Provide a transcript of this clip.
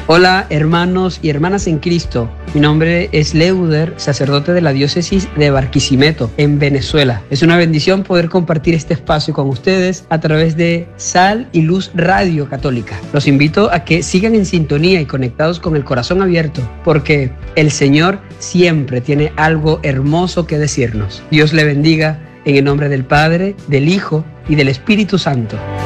Hola hermanos y hermanas en Cristo, mi nombre es Leuder, sacerdote de la diócesis de Barquisimeto, en Venezuela. Es una bendición poder compartir este espacio con ustedes a través de Sal y Luz Radio Católica. Los invito a que sigan en sintonía y conectados con el corazón abierto, porque el Señor siempre tiene algo hermoso que decirnos. Dios le bendiga en el nombre del Padre, del Hijo y del Espíritu Santo.